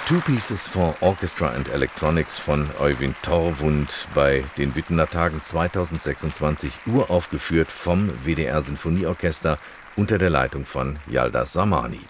Two Pieces for Orchestra and Electronics von Øyvind Torvund bei den Wittener Tagen 2026 uraufgeführt vom WDR Sinfonieorchester unter der Leitung von Yildiz Zamani.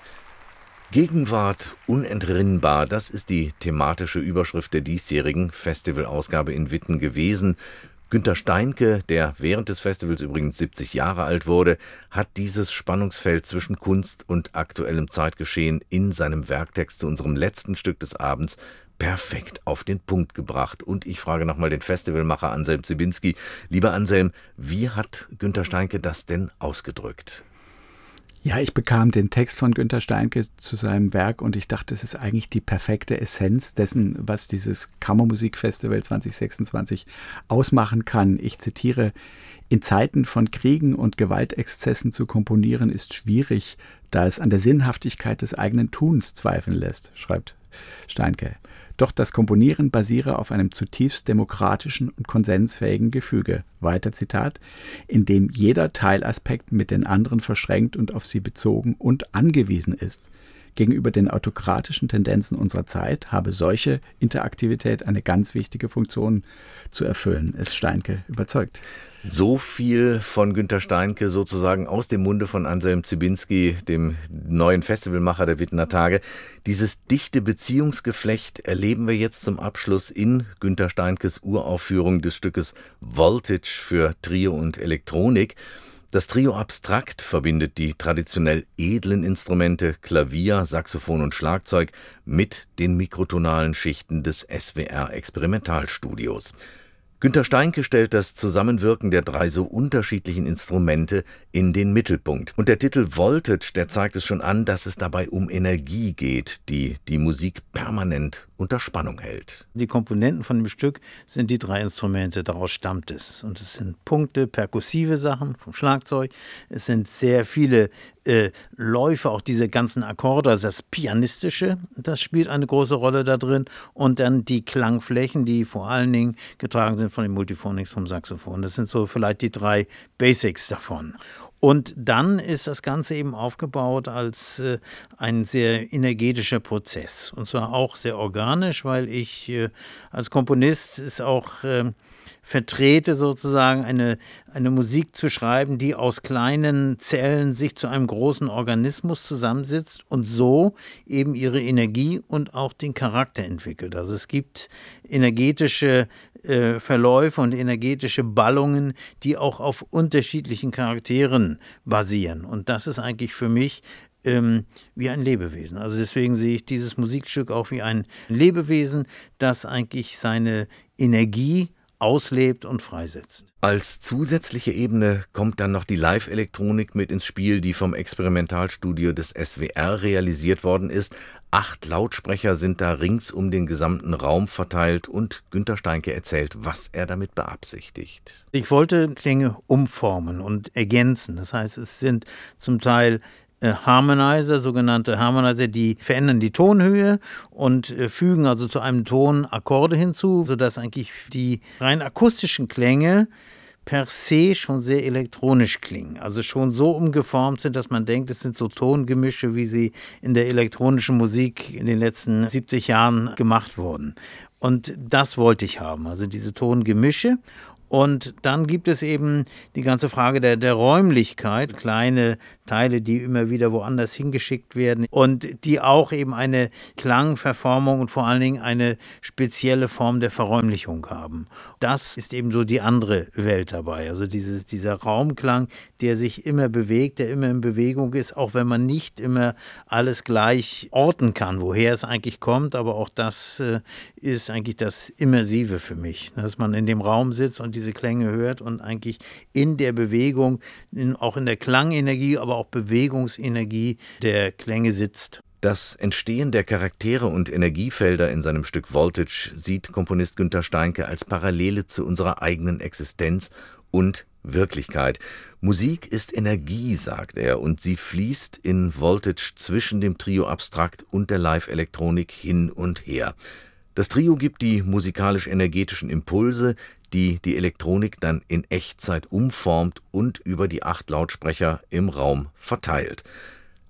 Gegenwart unentrinnbar, das ist die thematische Überschrift der diesjährigen Festivalausgabe in Witten gewesen. Günter Steinke, der während des Festivals übrigens 70 Jahre alt wurde, hat dieses Spannungsfeld zwischen Kunst und aktuellem Zeitgeschehen in seinem Werktext zu unserem letzten Stück des Abends perfekt auf den Punkt gebracht. Und ich frage nochmal den Festivalmacher Anselm Ziebinski. Lieber Anselm, wie hat Günter Steinke das denn ausgedrückt? Ja, ich bekam den Text von Günter Steinke zu seinem Werk und ich dachte, es ist eigentlich die perfekte Essenz dessen, was dieses Kammermusikfestival 2026 ausmachen kann. Ich zitiere: In Zeiten von Kriegen und Gewaltexzessen zu komponieren ist schwierig, da es an der Sinnhaftigkeit des eigenen Tuns zweifeln lässt, schreibt Steinke. Doch das Komponieren basiere auf einem zutiefst demokratischen und konsensfähigen Gefüge. Weiter Zitat: in dem jeder Teilaspekt mit den anderen verschränkt und auf sie bezogen und angewiesen ist. Gegenüber den autokratischen Tendenzen unserer Zeit habe solche Interaktivität eine ganz wichtige Funktion zu erfüllen, ist Steinke überzeugt. So viel von Günter Steinke sozusagen aus dem Munde von Anselm Ziebinski, dem neuen Festivalmacher der Wittener Tage. Dieses dichte Beziehungsgeflecht erleben wir jetzt zum Abschluss in Günter Steinkes Uraufführung des Stückes Voltage für Trio und Elektronik. Das Trio Abstrakt verbindet die traditionell edlen Instrumente Klavier, Saxophon und Schlagzeug mit den mikrotonalen Schichten des SWR-Experimentalstudios. Günter Steinke stellt das Zusammenwirken der drei so unterschiedlichen Instrumente in den Mittelpunkt. Und der Titel Voltage, der zeigt es schon an, dass es dabei um Energie geht, die die Musik permanent unter Spannung hält. Die Komponenten von dem Stück sind die drei Instrumente, daraus stammt es. Und es sind Punkte, perkussive Sachen vom Schlagzeug. Es sind sehr viele Läufe, auch diese ganzen Akkorde, also das Pianistische, das spielt eine große Rolle da drin. Und dann die Klangflächen, die vor allen Dingen getragen sind von den Multiphonics vom Saxophon. Das sind so vielleicht die drei Basics davon. Und dann ist das Ganze eben aufgebaut als ein sehr energetischer Prozess. Und zwar auch sehr organisch, weil ich als Komponist es auch vertrete, sozusagen eine Musik zu schreiben, die aus kleinen Zellen sich zu einem großen Organismus zusammensitzt und so eben ihre Energie und auch den Charakter entwickelt. Also es gibt energetische Verläufe und energetische Ballungen, die auch auf unterschiedlichen Charakteren basieren. Und das ist eigentlich für mich wie ein Lebewesen. Also deswegen sehe ich dieses Musikstück auch wie ein Lebewesen, das eigentlich seine Energie auslebt und freisetzt. Als zusätzliche Ebene kommt dann noch die Live-Elektronik mit ins Spiel, die vom Experimentalstudio des SWR realisiert worden ist. 8 Lautsprecher sind da rings um den gesamten Raum verteilt und Günter Steinke erzählt, was er damit beabsichtigt. Ich wollte Klänge umformen und ergänzen. Das heißt, es sind zum Teil Harmonizer, sogenannte Harmonizer, die verändern die Tonhöhe und fügen also zu einem Ton Akkorde hinzu, sodass eigentlich die rein akustischen Klänge per se schon sehr elektronisch klingen. Also schon so umgeformt sind, dass man denkt, es sind so Tongemische, wie sie in der elektronischen Musik in den letzten 70 Jahren gemacht wurden. Und das wollte ich haben, also diese Tongemische. Und dann gibt es eben die ganze Frage der Räumlichkeit, kleine Teile, die immer wieder woanders hingeschickt werden und die auch eben eine Klangverformung und vor allen Dingen eine spezielle Form der Verräumlichung haben. Das ist eben so die andere Welt dabei, also dieser Raumklang, der sich immer bewegt, der immer in Bewegung ist, auch wenn man nicht immer alles gleich orten kann, woher es eigentlich kommt, aber auch das ist eigentlich das Immersive für mich, dass man in dem Raum sitzt und diese Klänge hört und eigentlich in der Bewegung, auch in der Klangenergie, aber auch Bewegungsenergie der Klänge sitzt. Das Entstehen der Charaktere und Energiefelder in seinem Stück Voltage sieht Komponist Günter Steinke als Parallele zu unserer eigenen Existenz und Wirklichkeit. Musik ist Energie, sagt er, und sie fließt in Voltage zwischen dem Trio Abstrakt und der Live-Elektronik hin und her. Das Trio gibt die musikalisch-energetischen Impulse, die die Elektronik dann in Echtzeit umformt und über die 8 Lautsprecher im Raum verteilt.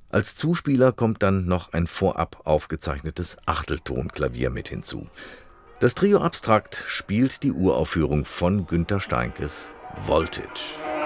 Als Zuspieler kommt dann noch ein vorab aufgezeichnetes Achteltonklavier mit hinzu. Das Trio Abstrakt spielt die Uraufführung von Günter Steinkes Voltage.